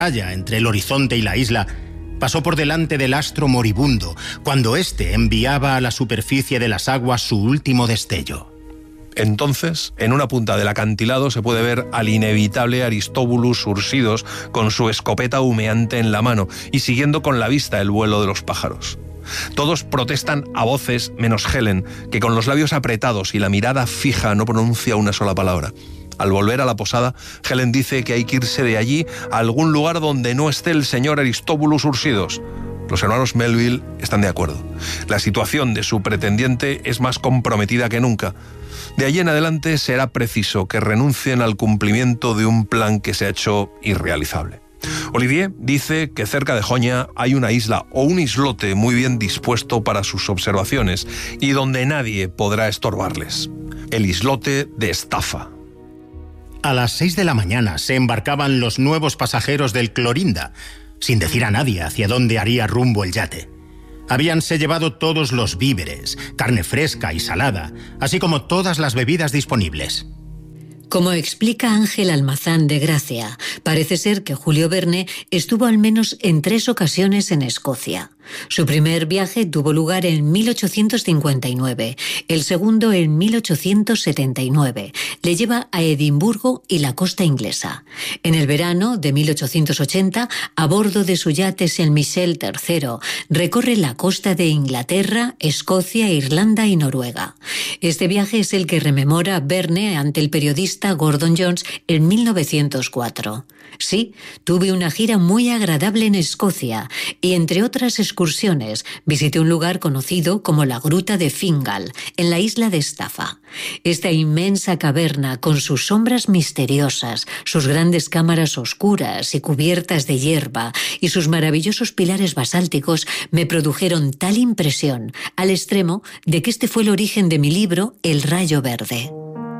entre el horizonte y la isla pasó por delante del astro moribundo, cuando éste enviaba a la superficie de las aguas su último destello. Entonces, en una punta del acantilado se puede ver al inevitable Aristobulus Ursidos con su escopeta humeante en la mano y siguiendo con la vista el vuelo de los pájaros. Todos protestan a voces menos Helen, que con los labios apretados y la mirada fija no pronuncia una sola palabra. Al volver a la posada, Helen dice que hay que irse de allí a algún lugar donde no esté el señor Aristobulus Ursidos. Los hermanos Melville están de acuerdo. La situación de su pretendiente es más comprometida que nunca. De allí en adelante será preciso que renuncien al cumplimiento de un plan que se ha hecho irrealizable. Olivier dice que cerca de Joña hay una isla o un islote muy bien dispuesto para sus observaciones y donde nadie podrá estorbarles. El islote de Staffa. A las 6 de la mañana se embarcaban los nuevos pasajeros del Clorinda, sin decir a nadie hacia dónde haría rumbo el yate. Habíanse llevado todos los víveres, carne fresca y salada, así como todas las bebidas disponibles. Como explica Ángel Almazán de Gracia, parece ser que Julio Verne estuvo al menos en 3 ocasiones en Escocia. Su primer viaje tuvo lugar en 1859, el segundo en 1879. Le lleva a Edimburgo y la costa inglesa. En el verano de 1880, a bordo de su yate Saint Michel III, recorre la costa de Inglaterra, Escocia, Irlanda y Noruega. Este viaje es el que rememora Verne ante el periodista Gordon Jones en 1904. Sí, tuve una gira muy agradable en Escocia y, entre otras excursiones, visité un lugar conocido como la Gruta de Fingal, en la isla de Staffa. Esta inmensa caverna, con sus sombras misteriosas, sus grandes cámaras oscuras y cubiertas de hierba y sus maravillosos pilares basálticos, me produjeron tal impresión, al extremo de que este fue el origen de mi libro El Rayo Verde.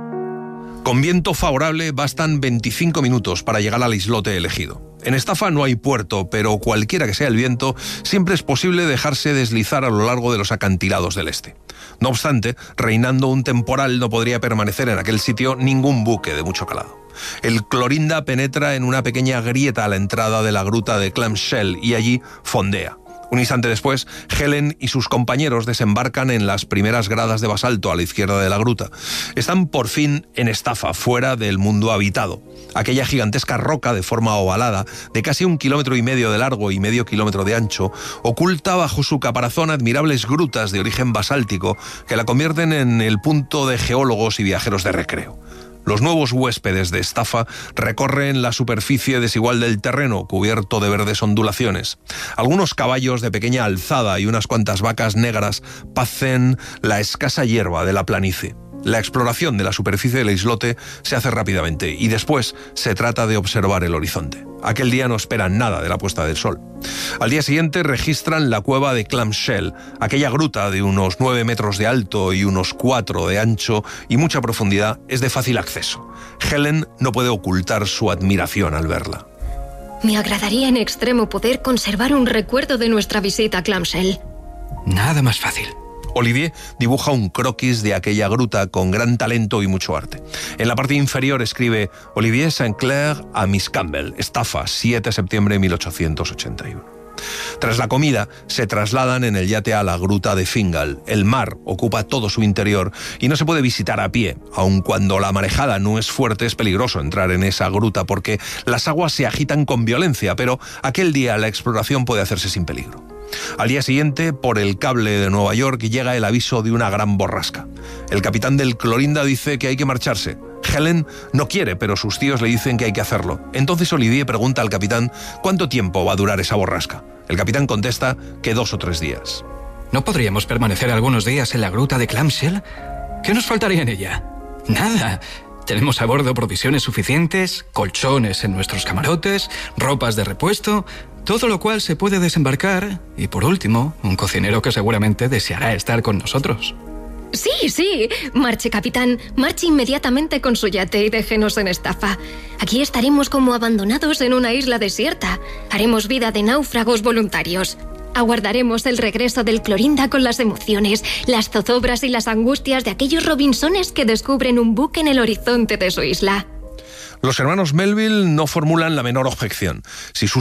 Con viento favorable bastan 25 minutos para llegar al islote elegido. En Staffa no hay puerto, pero cualquiera que sea el viento, siempre es posible dejarse deslizar a lo largo de los acantilados del este. No obstante, reinando un temporal, no podría permanecer en aquel sitio ningún buque de mucho calado. El Clorinda penetra en una pequeña grieta a la entrada de la gruta de Clamshell y allí fondea. Un instante después, Helen y sus compañeros desembarcan en las primeras gradas de basalto a la izquierda de la gruta. Están por fin en Staffa, fuera del mundo habitado. Aquella gigantesca roca de forma ovalada, de casi 1,5 kilómetros de largo y medio kilómetro de ancho, oculta bajo su caparazón admirables grutas de origen basáltico que la convierten en el punto de geólogos y viajeros de recreo. Los nuevos huéspedes de Staffa recorren la superficie desigual del terreno, cubierto de verdes ondulaciones. Algunos caballos de pequeña alzada y unas cuantas vacas negras pacen la escasa hierba de la planicie. La exploración de la superficie del islote se hace rápidamente y después se trata de observar el horizonte. Aquel día no esperan nada de la puesta del sol. Al día siguiente registran la cueva de Clamshell, aquella gruta de unos 9 metros de alto y unos 4 de ancho y mucha profundidad, es de fácil acceso. Helen no puede ocultar su admiración al verla. Me agradaría en extremo poder conservar un recuerdo de nuestra visita a Clamshell. Nada más fácil. Olivier dibuja un croquis de aquella gruta con gran talento y mucho arte. En la parte inferior escribe Olivier Saint-Clair a Miss Campbell, Staffa, 7 de septiembre de 1881. Tras la comida, se trasladan en el yate a la gruta de Fingal. El mar ocupa todo su interior y no se puede visitar a pie. Aun cuando la marejada no es fuerte, es peligroso entrar en esa gruta porque las aguas se agitan con violencia, pero aquel día la exploración puede hacerse sin peligro. Al día siguiente, por el cable de Nueva York, llega el aviso de una gran borrasca. El capitán del Clorinda dice que hay que marcharse. Helen no quiere, pero sus tíos le dicen que hay que hacerlo. Entonces Olivier pregunta al capitán cuánto tiempo va a durar esa borrasca. El capitán contesta que 2 o 3 días. ¿No podríamos permanecer algunos días en la gruta de Clamshell? ¿Qué nos faltaría en ella? Nada. Tenemos a bordo provisiones suficientes, colchones en nuestros camarotes, ropas de repuesto, todo lo cual se puede desembarcar y, por último, un cocinero que seguramente deseará estar con nosotros. Sí. Marche, capitán. Marche inmediatamente con su yate y déjenos en Staffa. Aquí estaremos como abandonados en una isla desierta. Haremos vida de náufragos voluntarios. Aguardaremos el regreso del Clorinda con las emociones, las zozobras y las angustias de aquellos Robinsones que descubren un buque en el horizonte de su isla. Los hermanos Melville no formulan la menor objeción. Si sus